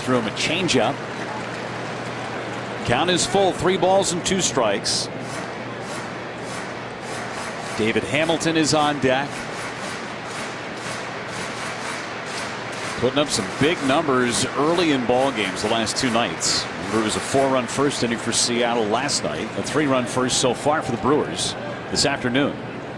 threw him a changeup. Count is full, 3 balls and 2 strikes. David Hamilton is on deck. Putting up some big numbers early in ball games the last 2 nights. Remember, it was a 4-run first inning for Seattle last night, a 3-run first so far for the Brewers this afternoon.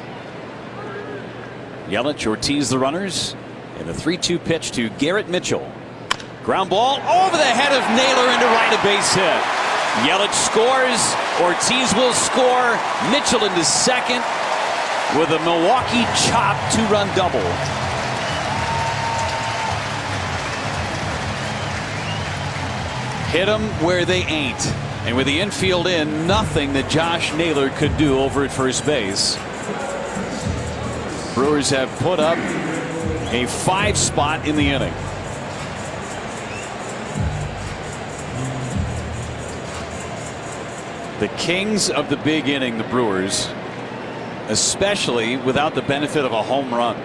Yelich, Ortiz the runners, and the 3-2 pitch to Garrett Mitchell. Ground ball over the head of Naylor into right, a base hit. Yelich scores, Ortiz will score, Mitchell into second with a Milwaukee chop 2-run double. Hit them where they ain't. And with the infield in, nothing that Josh Naylor could do over at first base. Brewers have put up a 5 spot in the inning. The kings of the big inning, the Brewers, especially without the benefit of a home run.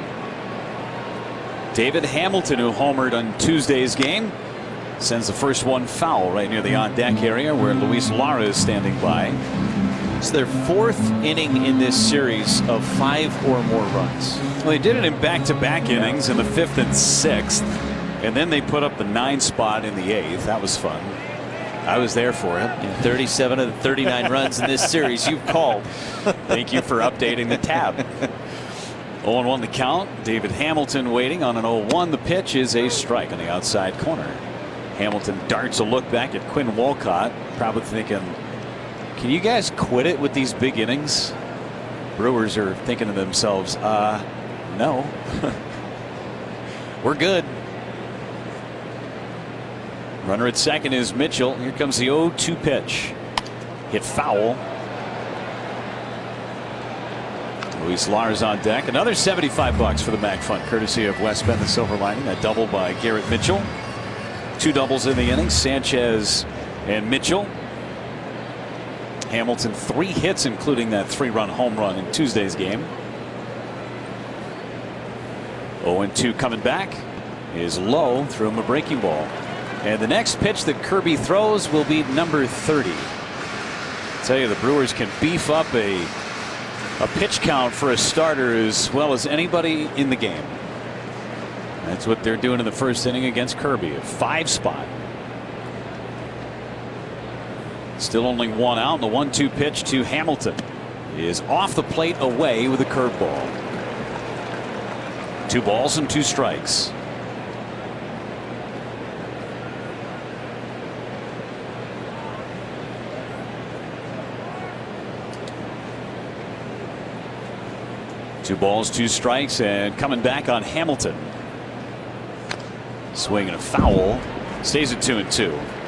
David Hamilton, who homered on Tuesday's game, sends the first one foul right near the on-deck area where Luis Lara is standing by. It's their 4th inning in this series of 5 or more runs. Well, they did it in back-to-back innings in the 5th and 6th, and then they put up the 9 spot in the 8th. That was fun. I was there for it. 37 of the 39 runs in this series you've called. Thank you for updating the tab. 0-1 the count. David Hamilton waiting on an 0-1. The pitch is a strike on the outside corner. Hamilton darts a look back at Quinn Walcott, probably thinking, can you guys quit it with these big innings? Brewers are thinking to themselves, no. We're good. Runner at second is Mitchell. Here comes the 0-2 pitch. Hit foul. Luis Lara's on deck. Another $75 for the Mac Fund, courtesy of West Bend, the Silver Lining. That double by Garrett Mitchell. 2 doubles in the inning, Sanchez and Mitchell. Hamilton 3 hits, including that 3-run home run in Tuesday's game. 0-2 coming back is low, threw him a breaking ball. And the next pitch that Kirby throws will be number 30. I tell you, the Brewers can beef up a pitch count for a starter as well as anybody in the game. That's what they're doing in the first inning against Kirby, a 5 spot. Still only 1 out, and the 1-2 pitch to Hamilton is off the plate away with a curveball. 2 balls and 2 strikes. Two balls, 2 strikes, and coming back on Hamilton. Swing and a foul. Stays at 2-2.